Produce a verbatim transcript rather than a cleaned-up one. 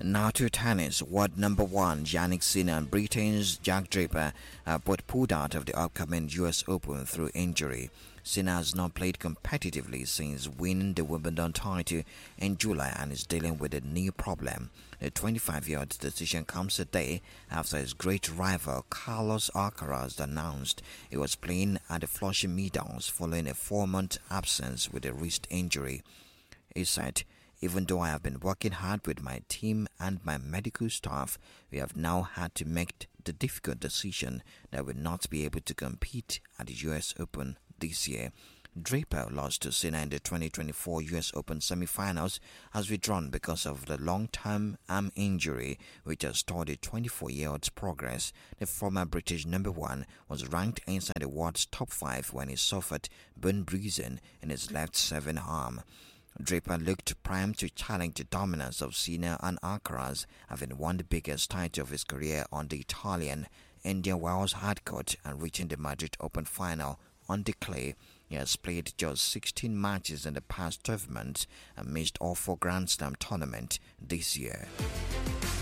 Now to tennis. World number one Jannik Sinner and Britain's Jack Draper uh, both pulled out of the upcoming U S Open through injury. Sinner has not played competitively since winning the Wimbledon title in July and is dealing with a knee problem. The twenty-five-year-old's decision comes a day after his great rival Carlos Alcaraz announced he was playing at the Flushing Meadows following a four-month absence with a wrist injury. He said, "Even though I have been working hard with my team and my medical staff, we have now had to make the difficult decision that we will not be able to compete at the U S Open this year." Draper lost to Sinner in the twenty twenty-four U S Open semi-finals, has withdrawn because of the long-term arm injury which has stalled the twenty-four-year-old's progress. The former British number one was ranked inside the world's top five when he suffered bone bruising in his left seven arm. Draper looked primed to challenge the dominance of Sinner and Alcaraz, having won the biggest title of his career on the Italian Indian Wells hardcourt and reaching the Madrid Open final on the clay. He has played just sixteen matches in the past twelve months and missed all four Grand Slam tournaments this year.